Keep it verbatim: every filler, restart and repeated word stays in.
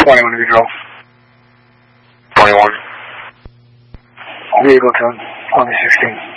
twenty-one to control. twenty-one. Vehicle tone, on the sixteen.